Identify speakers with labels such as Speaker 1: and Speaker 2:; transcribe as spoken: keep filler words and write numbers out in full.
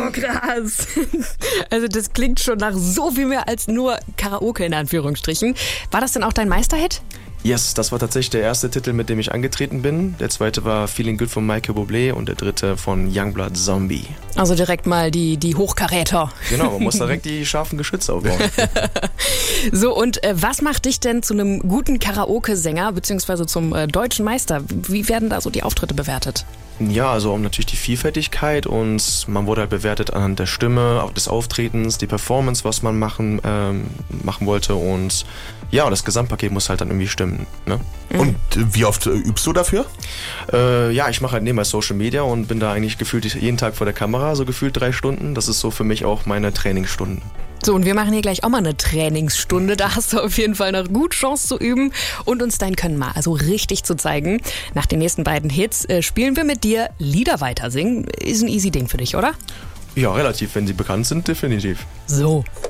Speaker 1: Oh, krass. Also das klingt schon nach so viel mehr als nur Karaoke in Anführungsstrichen. War das denn auch dein Meisterhit?
Speaker 2: Yes, das war tatsächlich der erste Titel, mit dem ich angetreten bin. Der zweite war Feeling Good von Michael Bublé und der dritte von Youngblood Zombie.
Speaker 1: Also direkt mal die, die Hochkaräter.
Speaker 2: Genau, man muss direkt die scharfen Geschütze aufbauen.
Speaker 1: So, und äh, was macht dich denn zu einem guten Karaoke-Sänger beziehungsweise zum äh, deutschen Meister? Wie werden da so die Auftritte bewertet?
Speaker 2: Ja, also um natürlich die Vielfältigkeit und man wurde halt bewertet anhand der Stimme, auch des Auftretens, die Performance, was man machen, ähm, machen wollte und ja, das Gesamtpaket muss halt dann irgendwie stimmen. Ne?
Speaker 3: Und wie oft äh, übst du dafür?
Speaker 2: Äh, ja, ich mache halt nebenbei Social Media und bin da eigentlich gefühlt jeden Tag vor der Kamera, so gefühlt drei Stunden. Das ist so für mich auch meine Trainingsstunden.
Speaker 1: So, und wir machen hier gleich auch mal eine Trainingsstunde. Da hast du auf jeden Fall noch gut Chance zu üben und uns dein Können mal also richtig zu zeigen. Nach den nächsten beiden Hits äh, spielen wir mit dir Lieder weitersingen. Ist ein easy Ding für dich, oder?
Speaker 2: Ja, relativ. Wenn sie bekannt sind, definitiv.
Speaker 1: So.